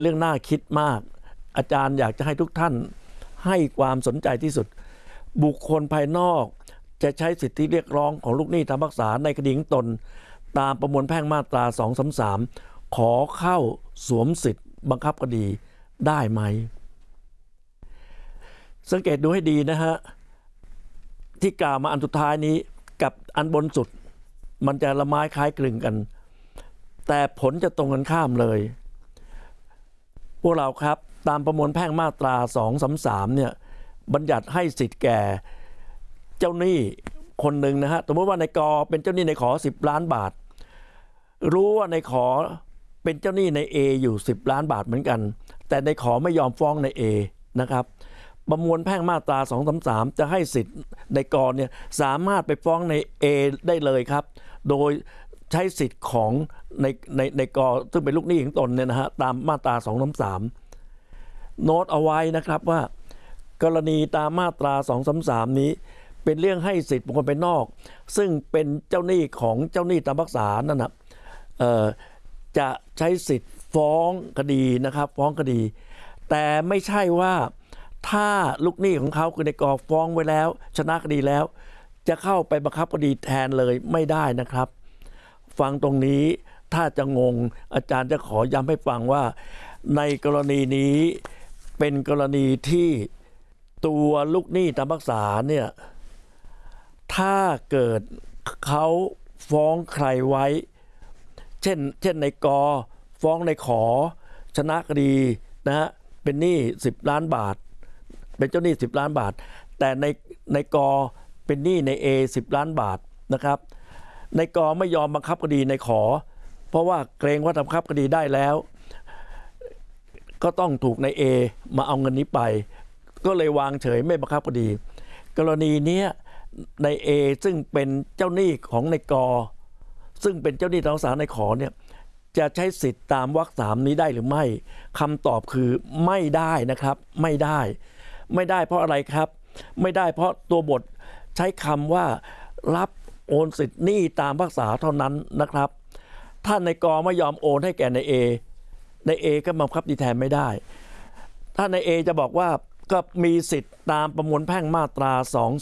เรื่องน่าคิดมากอาจารย์อยากจะให้ทุกท่านให้ความสนใจที่สุดบุคคลภายนอกจะใช้สิทธิเรียกร้องของลูกหนี้ตามพรรคษาในคดีของตนตามประมวลแพ่งมาตรา233ขอเข้าสวมสิทธิ์บังคับคดีได้ไหมสังเกตดูให้ดีนะฮะที่กล่าวมาอันสุดท้ายนี้กับอันบนสุดมันจะละไม้คล้ายคลึงกันแต่ผลจะตรงกันข้ามเลยพวกเราครับตามประมวลแพ่งมาตรา233เนี่ยบัญญัติให้สิทธิ์แก่เจ้าหนี้คนหนึ่งนะฮะสมมติว่าในกอเป็นเจ้าหนี้ในขอ10 ล้านบาทรู้ว่าในขอเป็นเจ้าหนี้ใน A อยู่10 ล้านบาทเหมือนกันแต่ในขอไม่ยอมฟ้องใน A นะครับประมวลแพ่งมาตรา233จะให้สิทธิ์ในกอเนี่ยสามารถไปฟ้องใน A ได้เลยครับโดยใช้สิทธิ์ของในกอซึ่งเป็นลูกหนี้ของตนเนี่ยนะฮะตามมาตรา233โน้ตเอาไว้นะครับว่ากรณีตามมาตรา233นี้เป็นเรื่องให้สิทธิ์บุคคลภายนอกซึ่งเป็นเจ้าหนี้ของเจ้าหนี้ตามพรรคษานั่นนะจะใช้สิทธิ์ฟ้องคดีนะครับฟ้องคดีแต่ไม่ใช่ว่าถ้าลูกหนี้ของเขาคือในกอฟ้องไว้แล้วชนะคดีแล้วจะเข้าไปบังคับคดีแทนเลยไม่ได้นะครับฟังตรงนี้ถ้าจะงงอาจารย์จะขอย้ำให้ฟังว่าในกรณีนี้เป็นกรณีที่ตัวลูกหนี้ตามพรรคษาเนี่ยถ้าเกิดเขาฟ้องใครไว้เช่นในกอฟ้องในขอชนะคดีนะฮะเป็นหนี้10 ล้านบาทเป็นเจ้าหนี้10 ล้านบาทแต่ในกอเป็นหนี้ใน A 10 ล้านบาทนะครับในกอไม่ยอมบังคับคดีในขอเพราะว่าเกรงว่าบังคับคดีได้แล้วก็ต้องถูกใน A มาเอาเงินนี้ไปก็เลยวางเฉยไม่บังคับคดีกรณีนี้ใน A ซึ่งเป็นเจ้าหนี้ของในกอซึ่งเป็นเจ้าหนี้ตามพรรคษาในขอเนี่ยจะใช้สิทธิ์ตามวรรค3นี้ได้หรือไม่คำตอบคือไม่ได้นะครับไม่ได้เพราะอะไรครับไม่ได้เพราะตัวบทใช้คำว่ารับโอนสิทธิ์หนี้ตามพรรคษาเท่านั้นนะครับถ้าในกอไม่ยอมโอนให้แก่ใน A ใน A ก็บังคับดีแทนไม่ได้ถ้าใน A จะบอกว่าก็มีสิทธิ์ตามประมวลแพ่งมาตรา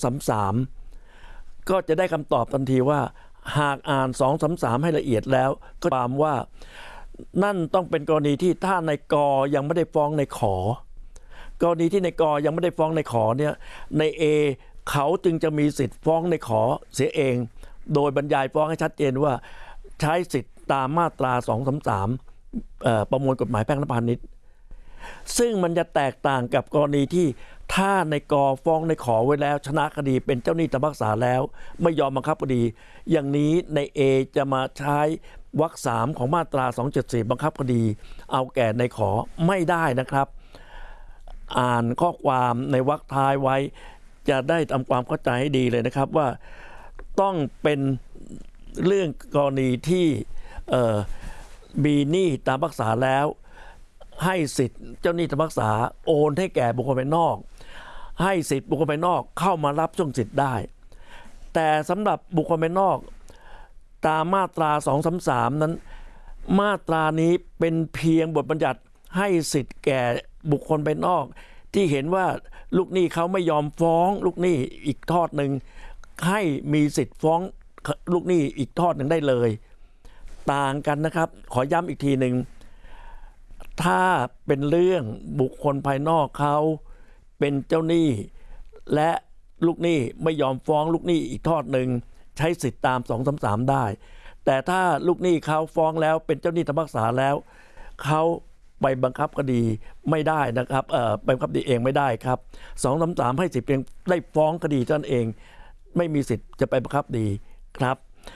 233ก็จะได้คำตอบทันทีว่าหากอ่าน233ให้ละเอียดแล้วก็ความว่านั่นต้องเป็นกรณีที่ถ้าในกยังไม่ได้ฟ้องในขอกรณีที่ในกยังไม่ได้ฟ้องในขอเนี่ยใน A เขาจึงจะมีสิทธิ์ฟ้องในขอเสียเองโดยบรรยายฟ้องให้ชัดเจนว่าใช้สิทธิ์ตามมาตรา233ประมวลกฎหมายแพ่งและพาณิชย์ซึ่งมันจะแตกต่างกับกรณีที่ถ้าในกฟ้องในขอไว้แล้วชนะคดีเป็นเจ้าหนี้ตามพรรคษาแล้วไม่ยอมบังคับคดีอย่างนี้ใน A จะมาใช้วรรค3ของมาตรา274บังคับคดีเอาแก่ในขอไม่ได้นะครับอ่านข้อความในวรรคท้ายไว้จะได้ทำความเข้าใจให้ดีเลยนะครับว่าต้องเป็นเรื่องกรณีที่มีหนี้ตามพรรคษาแล้วให้สิทธิ์เจ้าหนี้ตามพรรคษาโอนให้แก่บุคคลภายนอกให้สิทธิ์บุคคลภายนอกเข้ามารับช่วงสิทธิ์ได้แต่สำหรับบุคคลภายนอกตามมาตรา233นั้นมาตรานี้เป็นเพียงบทบัญญัติให้สิทธิ์แก่บุคคลภายนอกที่เห็นว่าลูกหนี้เขาไม่ยอมฟ้องลูกหนี้อีกทอดหนึ่งให้มีสิทธิ์ฟ้องลูกหนี้อีกทอดหนึ่งได้เลยต่างกันนะครับขอย้ำอีกทีหนึ่งถ้าเป็นเรื่องบุคคลภายนอกเขาเป็นเจ้าหนี้และลูกหนี้ไม่ยอมฟ้องลูกหนี้อีกทอดหนึ่งใช้สิทธิ์ตาม233ได้แต่ถ้าลูกหนี้เขาฟ้องแล้วเป็นเจ้าหนี้ตามพรรคษาแล้วเขาไปบังคับคดีไม่ได้นะครับไปบังคับคดีเองไม่ได้ครับ233ให้สิทธิ์เพียงได้ฟ้องคดีท่านเองไม่มีสิทธิ์จะไปบังคับคดีครับ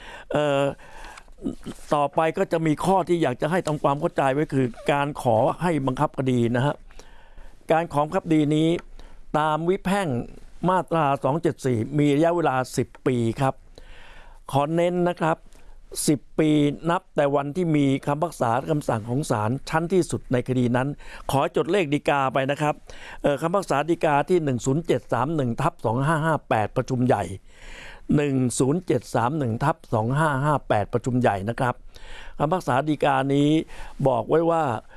ต่อไปก็จะมีข้อที่อยากจะให้ทำความเข้าใจไว้คือการขอให้บังคับคดีนะฮะการขอบังคับคดีนี้ตามวิแพ่งมาตรา274มีระยะเวลา10 ปีครับขอเน้นนะครับ10 ปีนับแต่วันที่มีคำพิพากษาคำสั่งของศาลชั้นที่สุดในคดีนั้นขอจดเลขฎีกาไปนะครับคำพิพากษาฎีกาที่10731/2558ประชุมใหญ่10731/2558ประชุมใหญ่นะครับคำพิพากษาฎีกานี้บอกไว้ว่า